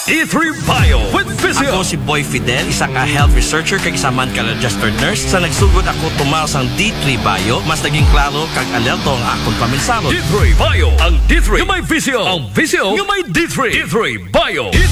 D3 Bio with Physio. Ako si Boy Fidel, isa ka health researcher kag isa man ka registered nurse. Sa nagsugod ako tumaw sang D3 Bio, mas naging klaro kag alerto ang akong paminsalo. D3 Bio. Ang D3 yung may Physio. Ang Physio yung may D3. D3 Bio.